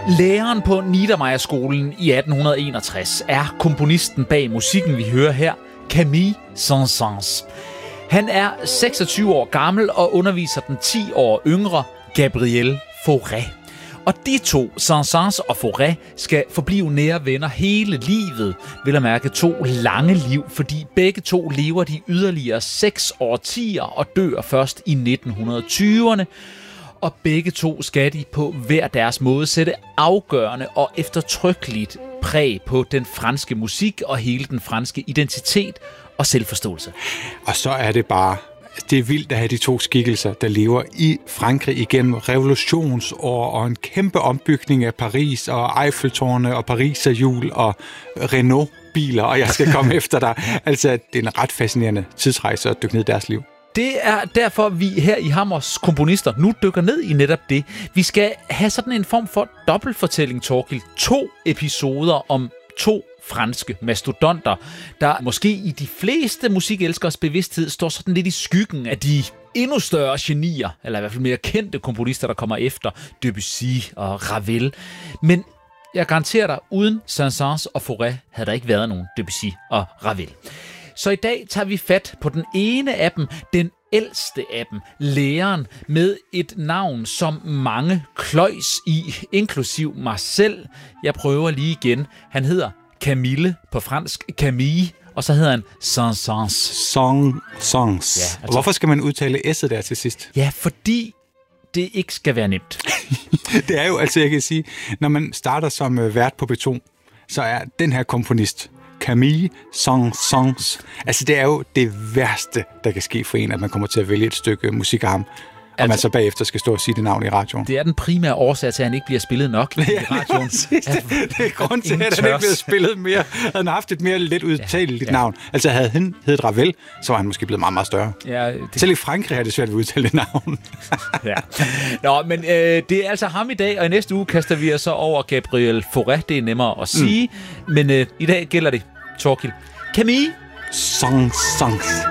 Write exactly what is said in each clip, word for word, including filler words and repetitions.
Læreren på Niedermayr-skolen i atten enogtres er komponisten bag musikken, vi hører her, Camille Saint-Saëns. Han er seksogtyve år gammel og underviser den ti år yngre Gabriel Fauré. Og de to, Saint-Saëns og Fauré, skal forblive nære venner hele livet, vil at mærke to lange liv, fordi begge to lever de yderligere seks årtier og dør først i nitten tyverne. Og begge to skal de på hver deres måde sætte afgørende og eftertrykkeligt præg på den franske musik og hele den franske identitet og selvforståelse. Og så er det bare, det er vildt at have de to skikkelser, der lever i Frankrig igennem revolutionsår og en kæmpe ombygning af Paris og Eiffeltårne og Paris og jul og Renault-biler, og jeg skal komme efter dig. Altså, det er en ret fascinerende tidsrejse at dykke ned i deres liv. Det er derfor, vi her i Hammers Komponister nu dykker ned i netop det. Vi skal have sådan en form for dobbeltfortælling, Thorkild. To episoder om to franske mastodonter, der måske i de fleste musikelskers bevidsthed står sådan lidt i skyggen af de endnu større genier, eller i hvert fald mere kendte komponister, der kommer efter Debussy og Ravel. Men jeg garanterer dig, uden Saint-Saëns og Fauré havde der ikke været nogen Debussy og Ravel. Så i dag tager vi fat på den ene af dem, den ældste af dem, læreren, med et navn, som mange kløjs i, inklusiv mig selv. Jeg prøver lige igen. Han hedder Camille, på fransk Camille, og så hedder han Saint-Saëns. Saint-Saëns. Ja, altså, og hvorfor skal man udtale s'et der til sidst? Ja, fordi det ikke skal være nemt. Det er jo, altså jeg kan sige, når man starter som vært på B to, så er den her komponist, Camille Saint-Saëns. Altså, det er jo det værste, der kan ske for en, at man kommer til at vælge et stykke musik af ham, og altså, man så bagefter skal stå og sige det navn i radioen. Det er den primære årsag til, at han ikke bliver spillet nok i radioen. Ja, det, det er grund til, at han ikke bliver spillet mere. Havde han haft et mere let udtaleligt ja, ja. navn. Altså, havde han heddet Ravel, så var han måske blevet meget, meget større. Ja, det... Selv i Frankrig er det svært at udtale det navn. Ja. Nå, men øh, det er altså ham i dag, og i næste uge kaster vi os så over Gabriel Fauré. Det er nemmere at sige. Mm. Men øh, i dag gælder det, Thorkild. Camille Saint-Saëns.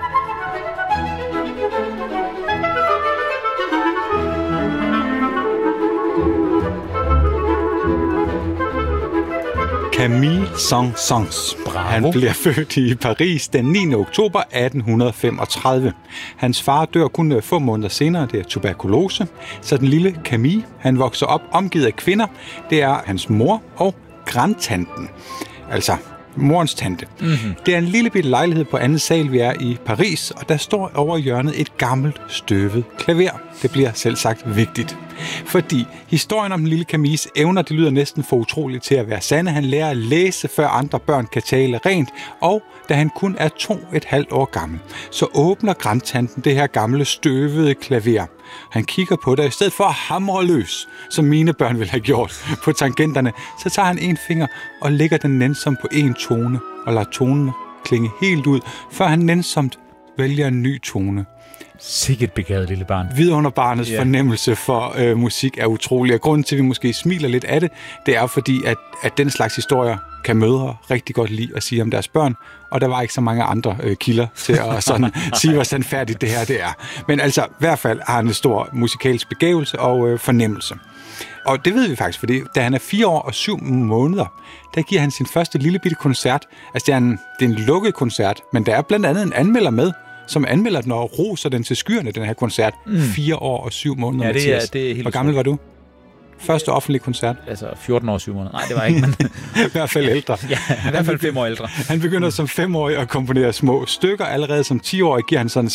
Camille Saint-Saëns. Han bliver født i Paris den niende oktober atten femogtredive. Hans far dør kun få måneder senere, det er tuberkulose. Så den lille Camille, han vokser op omgivet af kvinder. Det er hans mor og grandtanten. Altså morens tante. Mm-hmm. Det er en lille bitte lejlighed på anden sal, vi er i Paris, og der står over hjørnet et gammelt, støvet klaver. Det bliver selv sagt vigtigt. Fordi historien om den lille Camilles evner, det lyder næsten for utroligt til at være sande. Han lærer at læse, før andre børn kan tale rent, og da han kun er to et halvt år gammel, så åbner grandtanten det her gamle, støvede klaver. Han kigger på det, og i stedet for at hamre løs, som mine børn ville have gjort på tangenterne, så tager han en finger og lægger den nænsomt på en tone, og lader tonen klinge helt ud, før han nænsomt vælger en ny tone. Sikkert begavet lille barn. Vidunderbarnets yeah. fornemmelse for øh, musik er utrolig, og grunden til, at vi måske smiler lidt af det, det er fordi, at, at den slags historier kan mødre rigtig godt lide at sige om deres børn, og der var ikke så mange andre øh, kilder til at sådan, sige, hvor sandfærdigt det her det er. Men altså, i hvert fald har han en stor musikalsk begævelse og øh, fornemmelse. Og det ved vi faktisk, fordi da han er fire år og syv måneder, der giver han sin første lille bitte koncert. Altså, det er en, det er en lukket koncert, men der er blandt andet en anmelder med, som anmelder den og roser den til skyerne, den her koncert. Mm. Fire år og syv måneder. Ja, det er, det er helt Hvor gammel var du? Første offentlige koncert? Altså fjorten år og syv måneder. Nej, det var ikke, men... I hvert fald ældre. Ja, i hvert fald fem år ældre. Han begynder som femårig at komponere små stykker. Allerede som ti-årig giver han sådan